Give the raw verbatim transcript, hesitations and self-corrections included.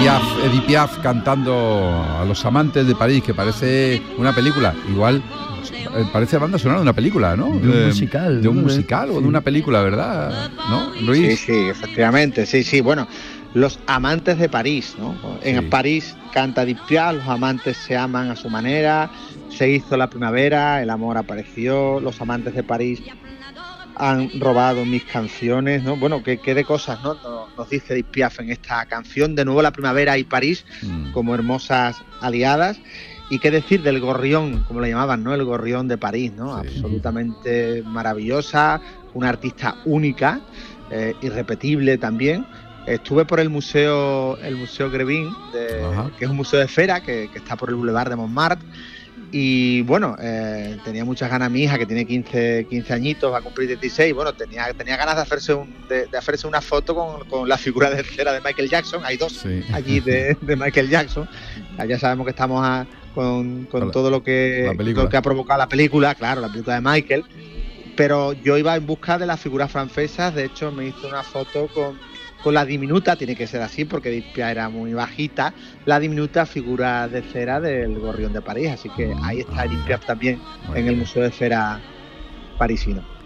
Piaf, Edith Piaf cantando a los amantes de París, que parece una película, igual eh, parece banda sonora de una película, ¿no? De un Eh, musical. De un ¿no? musical Sí. o de una película, ¿verdad? ¿No, Luis? Sí, sí, efectivamente, sí, sí, bueno, los amantes de París, ¿no? En Sí. París canta Edith Piaf, los amantes se aman a su manera, se hizo la primavera, el amor apareció, los amantes de París han robado mis canciones, ¿no? Bueno, qué, qué de cosas, ¿no? Nos, nos dice Edith Piaf en esta canción, de nuevo la primavera y París Mm. como hermosas aliadas. Y qué decir del gorrión, como le llamaban, ¿no? El gorrión de París, ¿no? Sí. Absolutamente maravillosa, una artista única, eh, irrepetible también. Estuve por el museo, el museo Grévin, de, Ajá. que es un museo de cera que, que está por el Boulevard de Montmartre. Y bueno, eh, tenía muchas ganas mi hija, que tiene quince, quince añitos, va a cumplir dieciséis. Bueno, tenía, tenía ganas de hacerse, un, de, de hacerse una foto con, con la figura de cera de Michael Jackson. Hay dos Sí. allí de, de Michael Jackson. Ya sabemos que estamos a, con, con La- todo lo la que, película. lo que ha provocado la película, claro, la película de Michael. Pero yo iba en busca de las figuras francesas. De hecho, me hice una foto con, con la diminuta, tiene que ser así porque Edith Piaf era muy bajita, la diminuta figura de cera del gorrión de París. Así que ahí está Edith Piaf también Muy en el bien. Museo de Cera parisino.